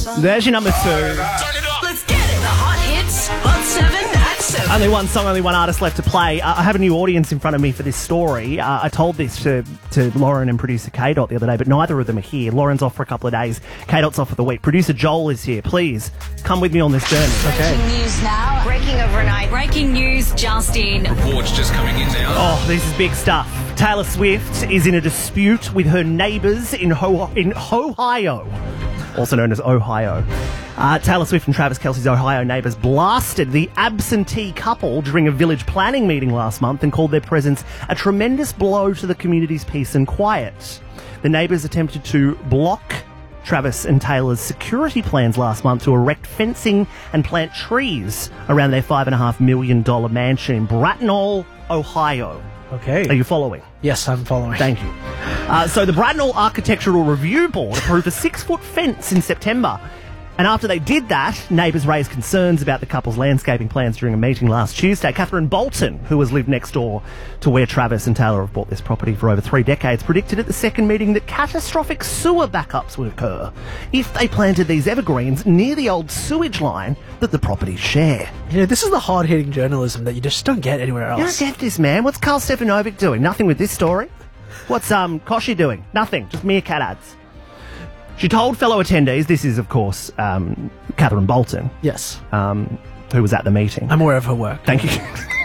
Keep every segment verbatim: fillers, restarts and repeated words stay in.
There's your number two. Let's get it. The hot hits, hot seven at seven. Only one song, only one artist left to play. Uh, I have a new audience in front of me for this story. Uh, I told this to, to Lauren and producer K-Dot the other day, but neither of them are here. Lauren's off for a couple of days. K-Dot's off for the week. Producer Joel is here. Please, come with me on this journey. Okay. Breaking news now. Breaking overnight. Breaking news just in. Reports just coming in now. Oh, this is big stuff. Taylor Swift is in a dispute with her neighbours in, Ho- in Ohio, also known as Ohio. Uh, Taylor Swift and Travis Kelce's Ohio neighbours blasted the absentee couple during a village planning meeting last month and called their presence a tremendous blow to the community's peace and quiet. The neighbours attempted to block Travis and Taylor's security plans last month to erect fencing and plant trees around their five point five million dollars mansion in Bracknell, Ohio. Okay. Are you following? Yes, I'm following. Thank you. Uh, so the Bracknell Architectural Review Board approved a six-foot fence in September. And after they did that, neighbours raised concerns about the couple's landscaping plans during a meeting last Tuesday. Catherine Bolton, who has lived next door to where Travis and Taylor have bought this property for over three decades, predicted at the second meeting that catastrophic sewer backups would occur if they planted these evergreens near the old sewage line that the properties share. You know, this is the hard-hitting journalism that you just don't get anywhere You else. don't get this, man. What's Carl Stefanovic doing? Nothing with this story. What's um Koshy doing? Nothing. Just meerkat ads. She told fellow attendees, this is, of course, um, Catherine Bolton, Yes. um, who was at the meeting. I'm aware of her work. Thank you.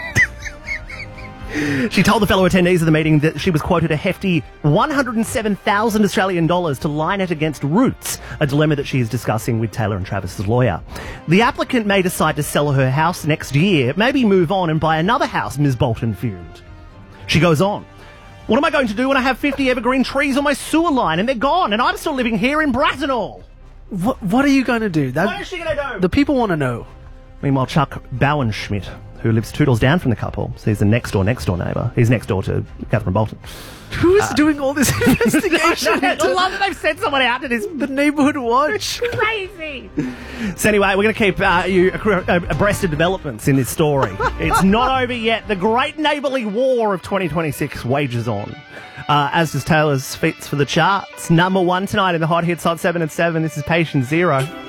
She told the fellow attendees of the meeting that she was quoted a hefty one hundred seven thousand Australian dollars to line it against Roots, a dilemma that she is discussing with Taylor and Travis's lawyer. The applicant may decide to sell her house next year, maybe move on and buy another house, Miz Bolton fumed. She goes on. What am I going to do when I have fifty evergreen trees on my sewer line and they're gone and I'm still living here in Bracknell? What What are you going to do? That, What is she going to do? The people want to know. Meanwhile, Chuck Bauernschmidt, who lives two doors down from the couple, so he's the next door, next door neighbour. He's next door to Catherine Bolton. Who is doing all this investigation? I into love that they've sent someone out to this. the neighborhood watch. Crazy. So anyway, we're going to keep uh, you abreast of developments in this story. It's not over yet. The great neighbourly war of twenty twenty-six wages on. Uh, as does Taylor's feats for the charts. Number one tonight in the Hot Hits Hot seven at seven. This is Patient Zero.